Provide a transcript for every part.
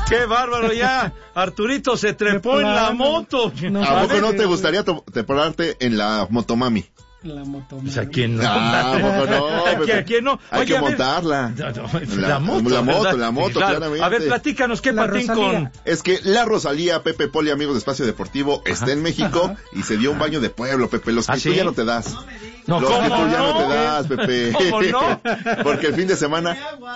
¡Qué bárbaro! Ya Arturito se trepó en la moto. ¿A poco no te gustaría treparte en la Motomami? La Motomami. Pues, ¿a quién no? ¿A poco no? ¿A quién no? Hay Oye, que a ver. montarla. La moto, la moto, claro. claramente. A ver, platícanos, ¿qué La patín Rosalía. con...? Es que la Rosalía, Pepe Poli, amigos de Espacio Deportivo, está en México y se dio un baño de pueblo, Pepe. Los que tú ¿sí? ya no te das. No, Los que ¿cómo tú ya no no? te das, Pepe. ¿Cómo no? Porque el fin de semana...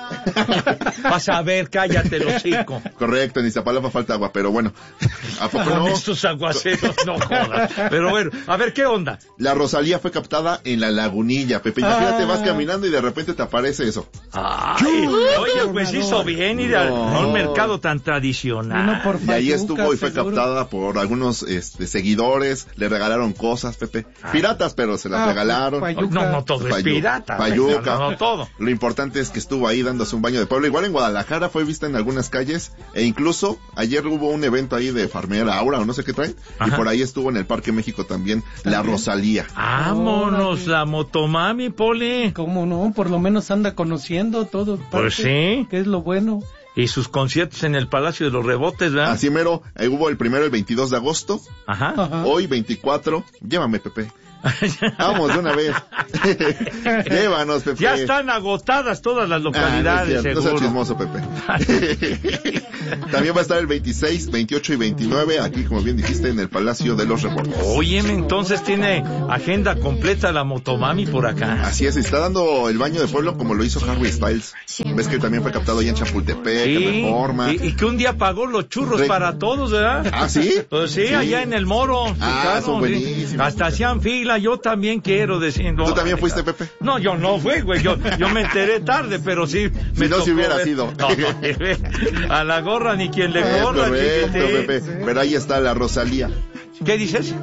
Vas a ver, cállate el hocico. Correcto, en Iztapalapa falta agua, pero bueno. ¿A poco Con no? estos aguaceros, no jodas. Pero bueno, a ver, ¿qué onda? La Rosalía fue captada en la Lagunilla, Pepe. Imagínate, vas caminando y de repente te aparece eso. Ay, oye, pues hizo bien ir a un mercado tan tradicional. Uno por Y ahí Fayuca, estuvo y fue seguro. captada por algunos seguidores, le regalaron cosas, Pepe. Piratas, pero se las regalaron. Fayuca. No todo es pirata. Fayuca. No todo. Lo importante es que estuvo ahí dándose un baño de pueblo. Igual en Guadalajara fue vista en algunas calles e incluso ayer hubo un evento ahí de Farmera Aura o no sé qué traen. Y Ajá. por ahí estuvo en el Parque México también la Rosalía. Vámonos, Órale. la Motomami, Poli. ¿Cómo no? Por lo menos anda conociendo todo. Pues sí. Que es lo bueno. Y sus conciertos en el Palacio de los Rebotes, ¿verdad? Así mero, hubo el primero el 22 de agosto, Ajá. Ajá. hoy 24, llévame Pepe. Vamos de una vez. Llévanos, Pepe. Ya están agotadas todas las No localidades, es cierto, no seguro. seas chismoso, Pepe. También va a estar el 26, 28 y 29, aquí como bien dijiste, en el Palacio de los Reportes. Óyeme, entonces tiene agenda completa la Motomami por acá. Así es, está dando el baño de pueblo como lo hizo Harry Styles. Ves que también fue captado ahí en Chapultepec, en Reforma. Y que un día pagó los churros para todos, ¿verdad? ¿Ah, sí? Pues sí, allá en el Moro. Son sí. buenísimos. Hasta hacían fila, yo también quiero decir. ¿Tú también fuiste, Pepe? No, yo no fui, güey. Yo me enteré tarde, pero sí. Me no, tocó si hubiera ver. sido. No, a la gorra ni quien le corra, Correcto, chiquitín. Pepe. Pero ahí está la Rosalía. ¿Qué dices?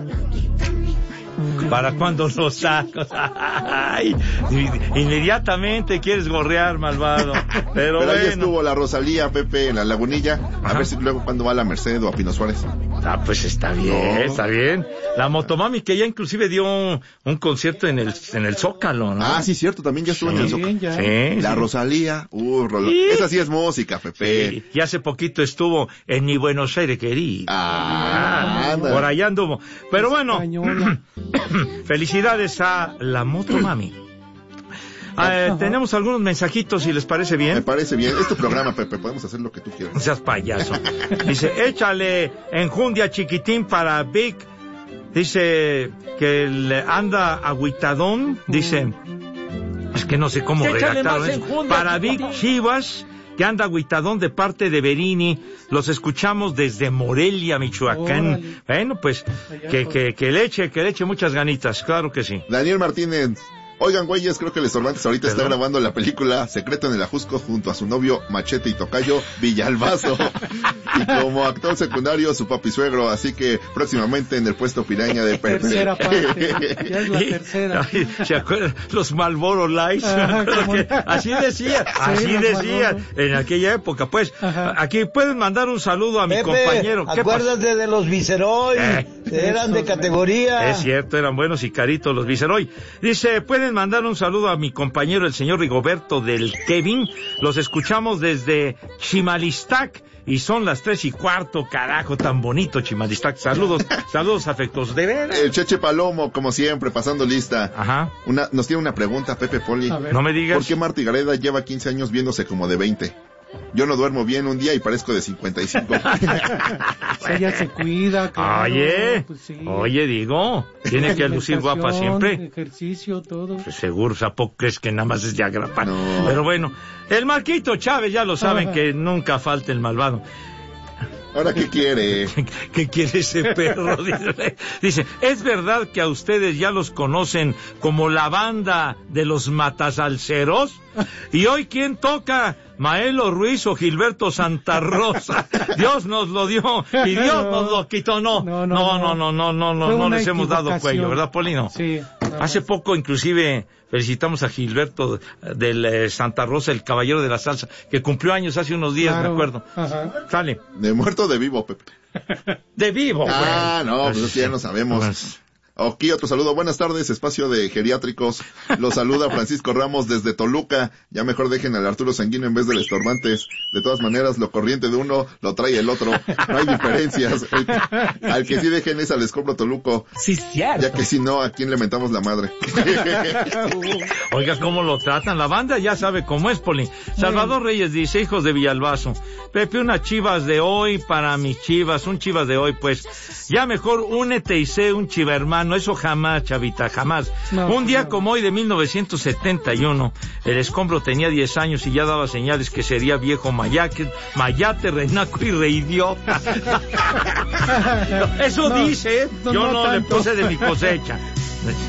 ¿Para cuándo los sacos? Ay, inmediatamente quieres gorrear, malvado. Pero ahí bueno. estuvo la Rosalía, Pepe, en la Lagunilla. A ver si luego cuando va a la Merced o a Pino Suárez. Ah, pues está bien, está bien. La Motomami que ya inclusive dio un concierto en el Zócalo, ¿no? Ah, sí, cierto, también ya estuvo en el Zócalo. ya. Sí, La sí. Rosalía, esa sí es música, Pepe. Sí, y hace poquito estuvo en mi Buenos Aires, querido. Anda. Por allá anduvo. Pero bueno, Española. felicidades a la Motomami. Tenemos algunos mensajitos, si les parece Me bien. parece bien. Es tu programa, Pepe, podemos hacer lo que tú quieras. No seas payaso. Dice, échale enjundia chiquitín para Vic. Dice que le anda agüitadón. Dice, es que no sé cómo Échale redactar más eso. enjundia, Para Vic chiquitín. Chivas, que anda agüitadón de parte de Berini. Los escuchamos desde Morelia, Michoacán. Órale. Bueno, pues que le eche muchas ganitas, claro que sí. Daniel Martínez. Oigan, güeyes, creo que el Estorbantes ahorita está ¿Perdón? grabando la película Secreto en el Ajusco junto a su novio Machete y tocayo Villalbazo. Y como actor secundario su papi suegro, así que próximamente en el puesto piraña de Pepe. Tercera parte. Ya es la tercera. Ay, ¿se acuerdan? Los Marlboro Lights. Ajá, ¿cómo no? Así decía, Sí, los Marlboro. en aquella época, pues. Ajá. Aquí pueden mandar un saludo a mi Pepe, compañero. ¿Qué pasó? acuérdate de los Viceroy, eran de categoría. Es cierto, eran buenos y caritos los Viceroy. Dice, pueden mandar un saludo a mi compañero, el señor Rigoberto del Kevin. Los escuchamos desde Chimalistac y son las 3:15, carajo, tan bonito Chimalistac. Saludos, saludos afectuosos. De veras. El Cheche Palomo, como siempre, pasando lista. Ajá. Nos tiene una pregunta, Pepe Poli. A ver. No me digas. ¿Por qué Marta Gareda lleva 15 años viéndose como de 20? Yo no duermo bien un día y parezco de 55. Ella se cuida. Claro, Oye, pues sí. oye, digo, tiene que lucir guapa Alimentación, siempre. Ejercicio, todo. Pues seguro, ¿a poco crees que nada más es de agrapar? No. Pero bueno, el Marquito Chávez, ya lo saben, Ajá. que nunca falta el malvado. ¿Ahora qué quiere? ¿Qué quiere ese perro? Dice, ¿es verdad que a ustedes ya los conocen como la banda de los matasalceros? ¿Y hoy quién toca? ¿Maelo Ruiz o Gilberto Santa Rosa? Dios nos lo dio y Dios nos lo quitó. No les hemos dado cuello, ¿verdad, Polino? Sí. Hace poco, inclusive, felicitamos a Gilberto del Santa Rosa, el caballero de la salsa, que cumplió años hace unos días, Claro. me acuerdo. Ajá. Sale. ¿De muerto o de vivo, Pepe? De vivo, Ah, güey. no, pues eso ya no sabemos. Pues, Aquí otro saludo. Buenas tardes, espacio de geriátricos. Los saluda Francisco Ramos desde Toluca. Ya mejor dejen al Arturo Sanguino en vez del Estorbantes. De todas maneras, lo corriente de uno lo trae el otro. No hay diferencias. Al que sí dejen es al Escombro Toluco. Sí, cierto. Ya que si no, ¿a quién le mentamos la madre? Oiga, ¿cómo lo tratan? La banda ya sabe cómo es, Poli. Salvador Reyes dice, hijos de Villalbazo, Pepe, unas chivas de hoy para mis chivas, un chivas de hoy, pues. Ya mejor únete y sé un chiva hermano. Eso jamás, chavita, jamás. No, un día no. como hoy de 1971, el Escombro tenía 10 años y ya daba señales que sería viejo mayate, renaco y reidiota. Eso No, dice, no, yo no le tanto. puse de mi cosecha.